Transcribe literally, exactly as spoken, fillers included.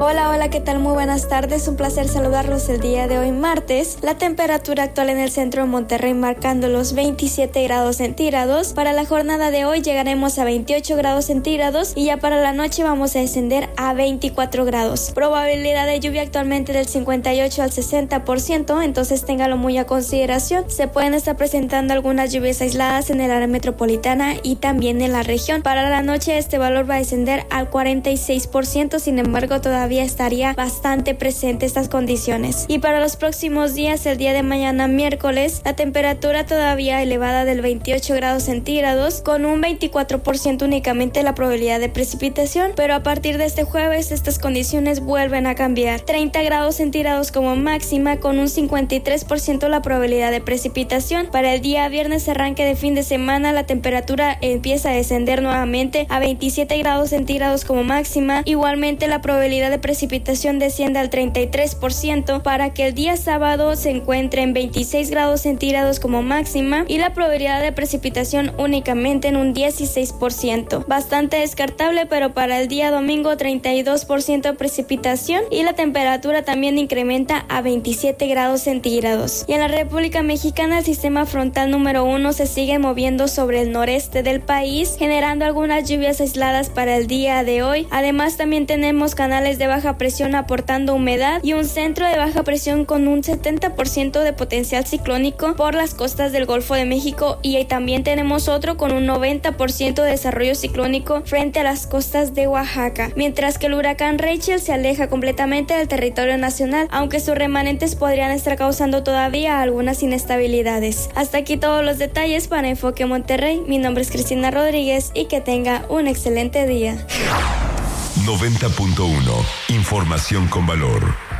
Hola, hola, ¿qué tal? Muy buenas tardes, un placer saludarlos el día de hoy martes. La temperatura actual en el centro de Monterrey marcando los veintisiete grados centígrados. Para la jornada de hoy llegaremos a veintiocho grados centígrados y ya para la noche vamos a descender a veinticuatro grados. Probabilidad de lluvia actualmente del cincuenta y ocho al sesenta por ciento, entonces téngalo muy a consideración. Se pueden estar presentando algunas lluvias aisladas en el área metropolitana y también en la región. Para la noche este valor va a descender al cuarenta y seis por ciento, sin embargo todavía estaría bastante presente estas condiciones. Y para los próximos días, el día de mañana miércoles, la temperatura todavía elevada del veintiocho grados centígrados, con un veinticuatro por ciento únicamente la probabilidad de precipitación, pero a partir de este jueves estas condiciones vuelven a cambiar. treinta grados centígrados como máxima, con un cincuenta y tres por ciento la probabilidad de precipitación. Para el día viernes, arranque de fin de semana, la temperatura empieza a descender nuevamente a veintisiete grados centígrados como máxima. Igualmente la probabilidad de precipitación desciende al treinta y tres por ciento para que el día sábado se encuentre en veintiséis grados centígrados como máxima y la probabilidad de precipitación únicamente en un dieciséis por ciento. Bastante descartable, pero para el día domingo treinta y dos por ciento de precipitación y la temperatura también incrementa a veintisiete grados centígrados. Y en la República Mexicana el sistema frontal número uno se sigue moviendo sobre el noreste del país, generando algunas lluvias aisladas para el día de hoy. Además también tenemos canales de baja presión aportando humedad y un centro de baja presión con un setenta por ciento de potencial ciclónico por las costas del Golfo de México, y también tenemos otro con un noventa por ciento de desarrollo ciclónico frente a las costas de Oaxaca, mientras que el huracán Rachel se aleja completamente del territorio nacional, aunque sus remanentes podrían estar causando todavía algunas inestabilidades. Hasta aquí todos los detalles para Enfoque Monterrey. Mi nombre es Cristina Rodríguez y que tenga un excelente día. noventa punto uno. Información con valor.